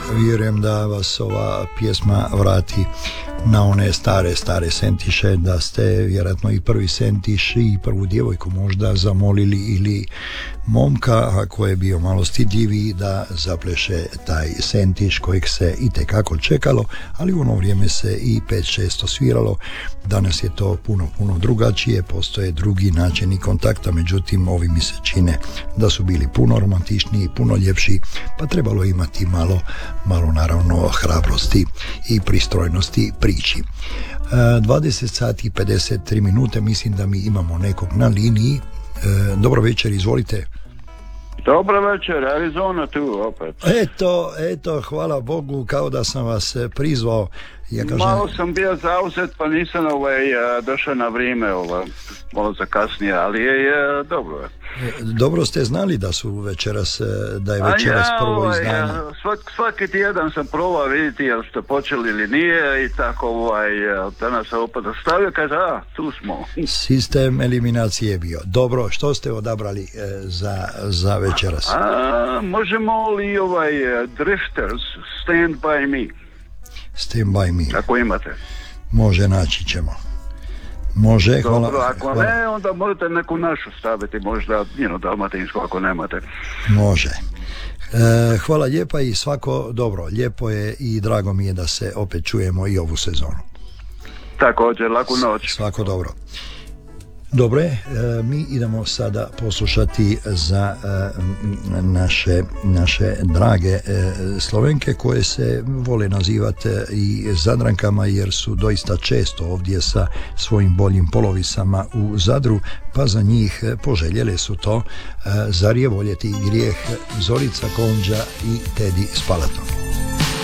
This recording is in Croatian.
Vjerujem da vas ova pjesma vrati na one stare sentiše, da ste vjerojatno i prvi sentiš i prvu djevojku možda zamolili ili momka, ako je bio malo stidljiviji, da zapleše taj sentiš kojeg se itekako čekalo, ali u ono vrijeme se i 5-6 sviralo. Danas je to puno drugačije, postoje drugi načini kontakta, međutim ovi mi se čine da su bili puno romantičniji, puno ljepši, pa trebalo imati malo naravno hrabrosti i pristojnosti priči. 20 sati i 53 minute, mislim da mi imamo nekog na liniji. Dobro večer, izvolite. Dobro večer, Arizona tu opet. Eto, hvala Bogu, kao da sam vas prizvao. Ja kažem... Malo sam bio zauzet, pa nisam došao na vrijeme, malo zakasnije, ali je dobro. Dobro ste znali da je večeras prvo izdanje. Svaki tjedan sam probao vidjeti jel ste počeli ili nije i tako danas se opet ostavio, kaže tu smo. Sistem eliminacije je bio. Dobro, što ste odabrali za večeras? Možemo li Drifters, Stand By Me? Stand By Me. Ako imate. Može, naći ćemo. Može, hvala. Dobro, ako ne, onda možete neku našu staviti, možda dalmatinsku ako nemate. Može. Hvala lijepa i svako dobro. Lijepo je i drago mi je da se opet čujemo i ovu sezonu. Također, laku noć. Svako dobro. Dobro, mi idemo sada poslušati za naše drage Slovenke koje se vole nazivati i Zadrankama jer su doista često ovdje sa svojim boljim polovisama u Zadru, pa za njih poželjele su to Zar je voljeti grijeh, Zorica Konđa i Tedi Spalaton.